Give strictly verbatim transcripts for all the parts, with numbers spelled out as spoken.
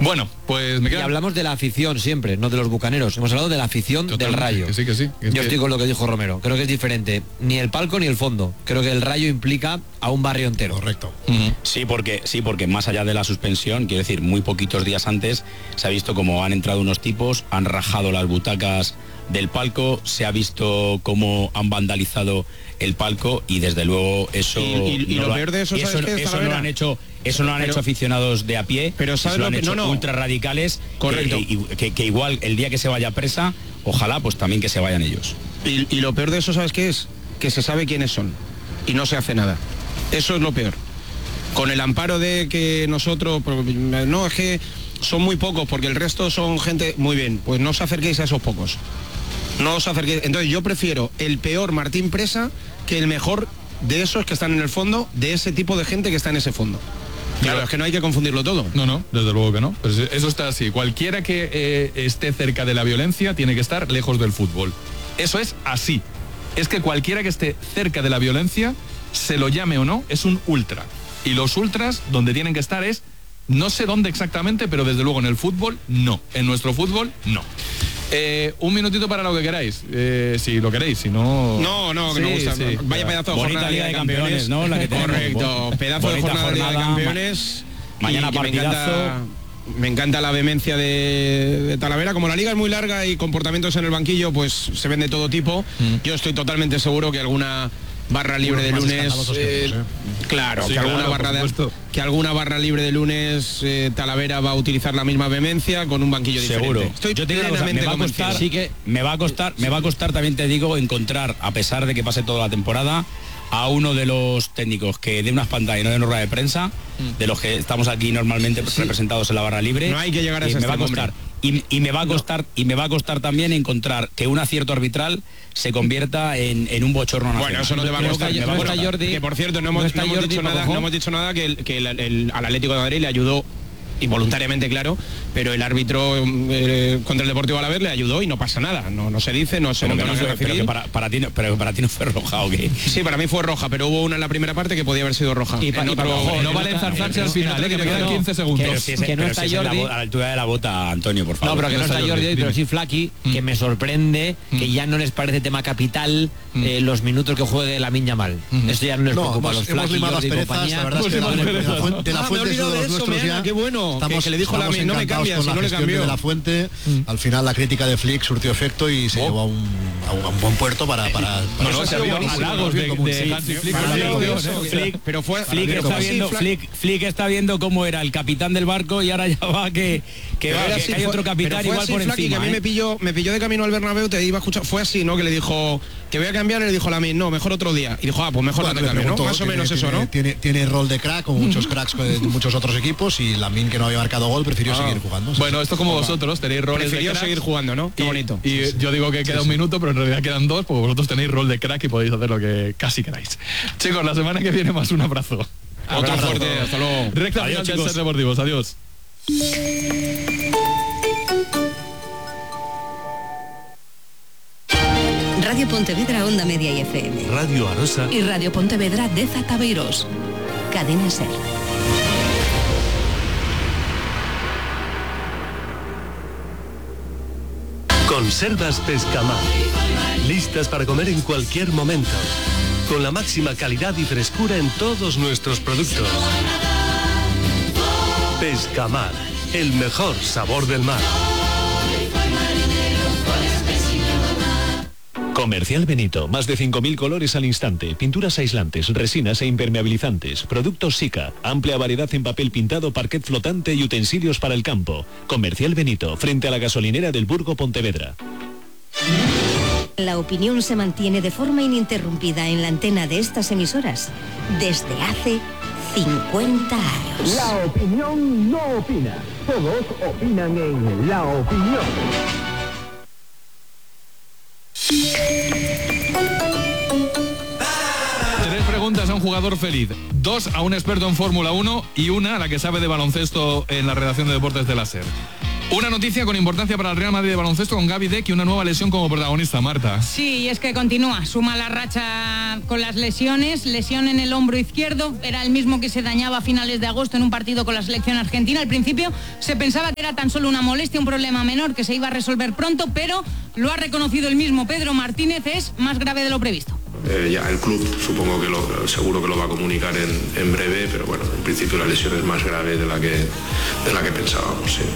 Bueno, pues me queda... Y hablamos de la afición siempre, no de los bucaneros. Hemos hablado de la afición Totalmente, del Rayo. Que sí, que sí. Que Yo que... estoy con lo que dijo Romero. Creo que es diferente. Ni el palco ni el fondo. Creo que el Rayo implica a un barrio entero. Correcto. Uh-huh. Sí, porque sí, porque más allá de la suspensión, quiero decir, muy poquitos días antes se ha visto como han entrado unos tipos, han rajado las butacas del palco, se ha visto cómo han vandalizado el palco y desde luego eso... Y, y, y no lo, lo peor de eso, y ¿sabes eso, qué es, eso no lo han hecho, eso no lo han pero, hecho aficionados de a pie, pero ¿sabes lo han lo que, hecho no, no. ultra radicales. Correcto. Que, y, que, que igual el día que se vaya presa, ojalá pues también que se vayan ellos. Y, y lo peor de eso, ¿sabes qué es? Que se sabe quiénes son y no se hace nada. Eso es lo peor. Con el amparo de que nosotros, no, es que son muy pocos porque el resto son gente, muy bien, pues no os acerquéis a esos pocos. No os acerquéis. Entonces yo prefiero el peor Martín Presa que el mejor de esos que están en el fondo, de ese tipo de gente que está en ese fondo. Claro, es que no hay que confundirlo todo. No, no, desde luego que no. Pero eso está así. Cualquiera que eh, esté cerca de la violencia tiene que estar lejos del fútbol. Eso es así. Es que cualquiera que esté cerca de la violencia, se lo llame o no, es un ultra. Y los ultras, donde tienen que estar es, no sé dónde exactamente, pero desde luego en el fútbol, no. En nuestro fútbol, no. Eh, un minutito para lo que queráis, eh, si lo queréis, si no... No, no, que sí, no gusta. Sí. Vaya pedazo de Bonita jornada Liga de de campeones, Campeones, ¿no? La que tenemos. Correcto, pedazo Bonita de jornada, jornada, de campeones. Mañana y que partidazo. Me encanta, me encanta la vehemencia de, de Talavera. Como la liga es muy larga y comportamientos en el banquillo, pues se ven de todo tipo. Mm. Yo estoy totalmente seguro que alguna barra libre de lunes, eh, claro, sí, que alguna claro, barra de, que alguna barra libre de lunes eh, Talavera va a utilizar la misma vehemencia con un banquillo Seguro. diferente. Estoy Yo te digo, cosa, me va a costar, sí que me va a costar, me va a costar también te digo encontrar, a pesar de que pase toda la temporada, a uno de los técnicos que dé unas pantallas y no de una rueda de prensa, mm. de los que estamos aquí normalmente sí. representados en la barra libre. No hay que llegar a ese me va a costar. Y, y me va a costar no. y me va a costar también encontrar que un acierto arbitral se convierta en, en un bochorno nacional. Bueno, eso no te va a costar. Que, me va a costar. Jordi, que por cierto no hemos, no no hemos dicho nada, no hemos dicho nada que, el, que el, el, al Atlético de Madrid le ayudó involuntariamente, claro, pero el árbitro eh, contra el Deportivo Alavés le ayudó y no pasa nada, no, no se dice, no se pero no, que no se pero que para, para ti no, pero para ti no fue roja o qué. Sí, para mí fue roja, pero hubo una en la primera parte que podía haber sido roja. Y, pa, en y otro, ojo, en no vale enzarzarse al final, eh, que me quedan quince segundos. Que, si es, que no está si Jordi es la, a la altura de la bota, Antonio, por favor. No, pero que no, no está Jordi, Jordi pero sí Flaky, mm. que me sorprende mm. que ya no les parece tema capital mm. eh, los minutos que juegue la Miña mal. Mm. Eso ya no les no, preocupa. Hemos, los Flaky, Jordi y compañía. La verdad es que de la Fuente es uno de los nuestros ya. Qué bueno. Estamos, que le dijo la no me cambia, con si la no le cambió. De la Fuente, mm. al final la crítica de Flick surtió efecto y se oh. llevó a un, a un, a un buen puerto para... para, para no, no, se había halagos de, de, de Hansi Flick. Pero fue Flick está viendo Flick, Flick está viendo cómo era el capitán del barco y ahora ya va que que, va, que, así, que hay fue, otro capitán igual así, por Flaky, encima. Que a mí ¿eh? me pilló me pilló de camino al Bernabéu, te iba a escuchar, fue así, ¿no? Que le dijo que voy a cambiar y le dijo a la no, mejor otro día. Y dijo, ah, pues mejor bueno, la cambio, ¿no? Más o menos tiene, eso, ¿no? Tiene, tiene rol de crack, como muchos cracks de muchos otros equipos, y Lamin, que no había marcado gol, prefirió ah. seguir jugando. Bueno, esto como vosotros, tenéis roles prefirió de crack. seguir jugando, ¿no? Qué y, bonito. Y sí, sí. yo digo que queda sí, un minuto, pero en realidad quedan dos, porque vosotros tenéis rol de crack y podéis hacer lo que casi queráis. Chicos, la semana que viene más un abrazo. Otro abrazo. Fuerte, hasta luego. Recta adiós, final del Ser Deportivos, adiós. Radio Pontevedra, Onda Media y F M. Radio Arosa. Y Radio Pontevedra, Deza Tabeiros. Cadena Ser. Conservas Pescamar. Listas para comer en cualquier momento. Con la máxima calidad y frescura en todos nuestros productos. Pescamar. El mejor sabor del mar. Comercial Benito, más de cinco mil colores al instante, pinturas aislantes, resinas e impermeabilizantes, productos Sika, amplia variedad en papel pintado, parquet flotante y utensilios para el campo. Comercial Benito, frente a la gasolinera del Burgo Pontevedra. La opinión se mantiene de forma ininterrumpida en la antena de estas emisoras desde hace cincuenta años. La opinión no opina, todos opinan en La Opinión. Tres preguntas a un jugador feliz, dos a un experto en Fórmula uno y una a la que sabe de baloncesto en la redacción de deportes de la SER. Una noticia con importancia para el Real Madrid de baloncesto con Gaby Deck y una nueva lesión como protagonista, Marta. Sí, y es que continúa, suma la racha con las lesiones, lesión en el hombro izquierdo, era el mismo que se dañaba a finales de agosto en un partido con la selección argentina. Al principio se pensaba que era tan solo una molestia, un problema menor que se iba a resolver pronto, pero lo ha reconocido el mismo Pedro Martínez, es más grave de lo previsto. Eh, ya el club supongo que lo, seguro que lo va a comunicar en, en breve, pero bueno, en principio la lesión es más grave de la que, de la que pensábamos, sí.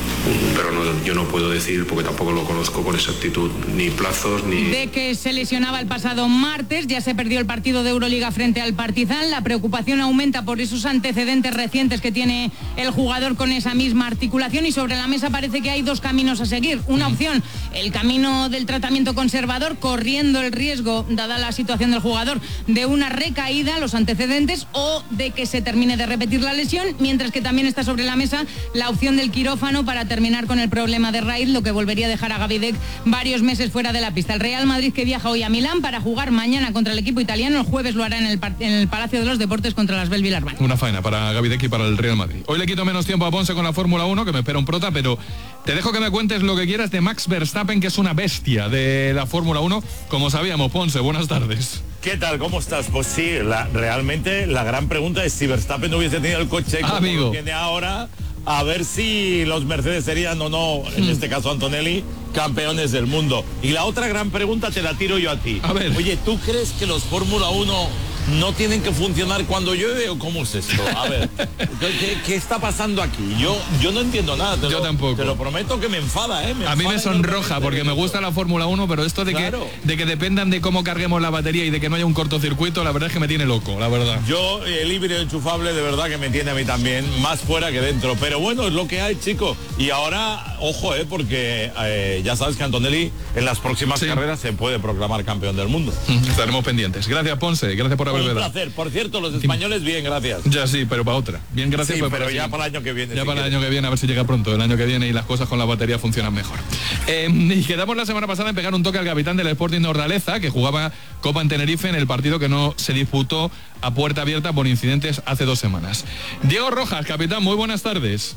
Pero no, yo no puedo decir, porque tampoco lo conozco con exactitud, ni plazos, ni... De que se lesionaba el pasado martes, ya se perdió el partido de Euroliga frente al Partizan. La preocupación aumenta por esos antecedentes recientes que tiene el jugador con esa misma articulación, y sobre la mesa parece que hay dos caminos a seguir. Una opción, el camino del tratamiento conservador, corriendo el riesgo, dada la situación del jugador, de una recaída, los antecedentes, o de que se termine de repetir la lesión, mientras que también está sobre la mesa la opción del quirófano para terminar con el problema de raíz, lo que volvería a dejar a Gaby Deck varios meses fuera de la pista. El Real Madrid, que viaja hoy a Milán para jugar mañana contra el equipo italiano, el jueves lo hará en el, en el Palacio de los Deportes contra las Bell Villarban. Una faena para Gaby Deck y para el Real Madrid. Hoy le quito menos tiempo a Ponce con la Fórmula uno, que me espera un prota, pero te dejo que me cuentes lo que quieras de Max Verstappen, que es una bestia de la Fórmula uno, como sabíamos. Ponce, buenas tardes. ¿Qué tal? ¿Cómo estás? Pues sí, la, realmente la gran pregunta es si Verstappen no hubiese tenido el coche ah, como amigo. lo tiene ahora, a ver si los Mercedes serían o no, en este caso Antonelli, campeones del mundo. Y la otra gran pregunta te la tiro yo a ti. A ver. Oye, ¿tú crees que los Fórmula uno no tienen que funcionar cuando llueve o cómo es esto? A ver, ¿qué, qué está pasando aquí? Yo, yo no entiendo nada. Te yo lo, tampoco. Te lo prometo que me enfada, ¿eh? Me a mí me sonroja porque me gusta la Fórmula uno, pero esto de, claro. que, de que dependan de cómo carguemos la batería y de que no haya un cortocircuito, la verdad es que me tiene loco, la verdad. Yo, el híbrido enchufable, de verdad que me tiene a mí también, más fuera que dentro. Pero bueno, es lo que hay, chico. Y ahora, ojo, eh, porque eh, ya sabes que Antonelli en las próximas sí. carreras se puede proclamar campeón del mundo. Estaremos pendientes. Gracias, Ponce. Gracias por haberme dado. Un placer. Por cierto, los españoles, bien, gracias. Ya sí, pero para otra. Bien, gracias. Sí, pero, pero para ya sí. para el año que viene. Ya si para quieres. el año que viene, a ver si llega pronto. El año que viene y las cosas con la batería funcionan mejor. Eh, y quedamos la semana pasada en pegar un toque al capitán del Sporting de Hortaleza, que jugaba Copa en Tenerife en el partido que no se disputó a puerta abierta por incidentes hace dos semanas. Diego Rojas, capitán, muy buenas tardes.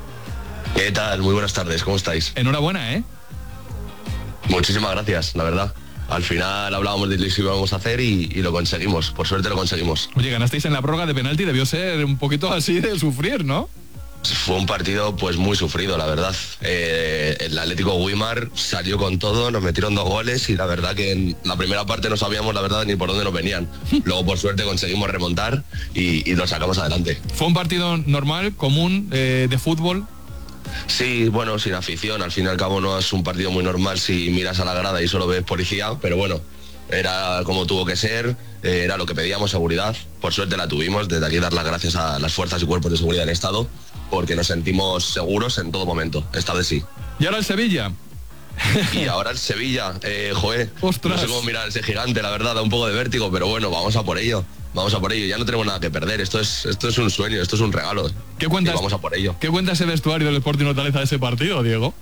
¿Qué tal? Muy buenas tardes, ¿cómo estáis? Enhorabuena, ¿eh? Muchísimas gracias, la verdad. Al final hablábamos de lo que íbamos a hacer y, y lo conseguimos, por suerte lo conseguimos. Oye, ganasteis en la prórroga de penalti, debió ser un poquito así de sufrir, ¿no? Fue un partido pues muy sufrido, la verdad. Eh, el Atlético Guimar salió con todo, nos metieron dos goles y la verdad que en la primera parte no sabíamos la verdad ni por dónde nos venían. Luego por suerte conseguimos remontar y, y lo sacamos adelante. ¿Fue un partido normal, común, eh, de fútbol? Sí, bueno, sin afición, al fin y al cabo no es un partido muy normal si miras a la grada y solo ves policía, pero bueno, era como tuvo que ser, eh, era lo que pedíamos, seguridad, por suerte la tuvimos, desde aquí dar las gracias a las fuerzas y cuerpos de seguridad del Estado, porque nos sentimos seguros en todo momento, esta vez sí. ¿Y ahora el Sevilla? Y ahora el Sevilla, eh, joder, Ostras. No sé cómo mirar ese gigante, la verdad, da un poco de vértigo, pero bueno, vamos a por ello. Vamos a por ello, ya no tenemos nada que perder, esto es esto es un sueño, esto es un regalo. ¿Qué cuentas? Y vamos a por ello. ¿Qué cuenta ese vestuario del Sporting Hortaleza de ese partido, Diego?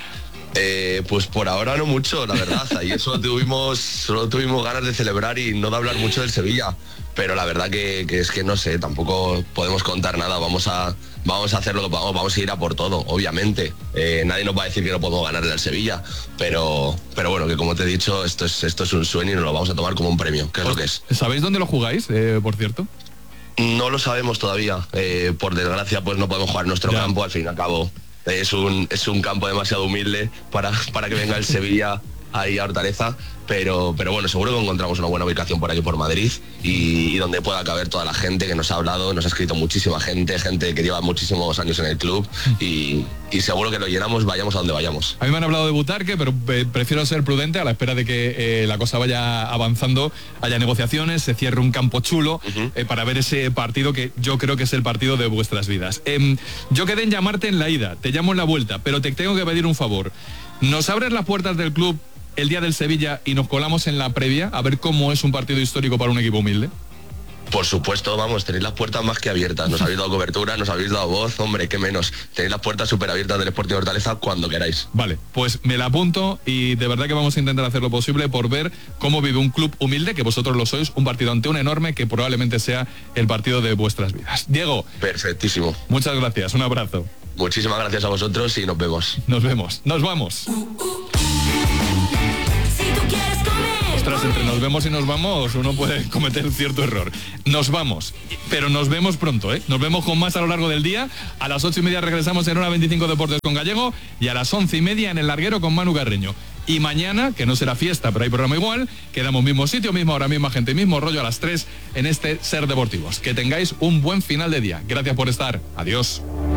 Eh, pues por ahora no mucho, la verdad. Ayer solo tuvimos, solo tuvimos ganas de celebrar y no de hablar mucho del Sevilla. Pero la verdad que, que es que no sé, tampoco podemos contar nada. Vamos a, vamos a hacer lo que podamos, vamos a ir a por todo, obviamente. Eh, nadie nos va a decir que no podemos ganarle al Sevilla. Pero, pero bueno, que como te he dicho, esto es, esto es un sueño y nos lo vamos a tomar como un premio, que es lo que es. ¿Sabéis dónde lo jugáis, eh, por cierto? No lo sabemos todavía. Eh, por desgracia, pues no podemos jugar en nuestro ya. campo, al fin y al cabo. Es un, es un campo demasiado humilde para, para que venga el Sevilla ahí a Hortaleza, pero, pero bueno, seguro que encontramos una buena ubicación por aquí por Madrid y, y donde pueda caber toda la gente que nos ha hablado, nos ha escrito muchísima gente, gente que lleva muchísimos años en el club y, y seguro que lo llenamos, vayamos a donde vayamos. A mí me han hablado de Butarque, pero eh, prefiero ser prudente a la espera de que eh, la cosa vaya avanzando, haya negociaciones, se cierre un campo chulo uh-huh. eh, para ver ese partido que yo creo que es el partido de vuestras vidas. Eh, yo quedé en llamarte en la ida, te llamo en la vuelta, pero te tengo que pedir un favor. ¿Nos abres las puertas del club el día del Sevilla y nos colamos en la previa a ver cómo es un partido histórico para un equipo humilde? Por supuesto, vamos, tenéis las puertas más que abiertas. Nos habéis dado cobertura, nos habéis dado voz, hombre, qué menos. Tenéis las puertas súper abiertas del Sporting Hortaleza cuando queráis. Vale, pues me la apunto y de verdad que vamos a intentar hacer lo posible por ver cómo vive un club humilde, que vosotros lo sois, un partido ante un enorme que probablemente sea el partido de vuestras vidas. Diego. Perfectísimo. Muchas gracias, un abrazo. muchísimas gracias a vosotros y nos vemos. Nos vemos, nos vamos. Ostras, entre nos vemos y nos vamos, uno puede cometer cierto error. Nos vamos, pero nos vemos pronto, ¿eh? Nos vemos con más a lo largo del día. A las ocho y media regresamos en Hora veinticinco Deportes con Gallego y a las once y media en El Larguero con Manu Carreño. Y mañana, que no será fiesta, pero hay programa igual, quedamos mismo sitio, misma hora, misma gente, mismo rollo a las tres en este Ser Deportivos. Que tengáis un buen final de día. Gracias por estar. Adiós.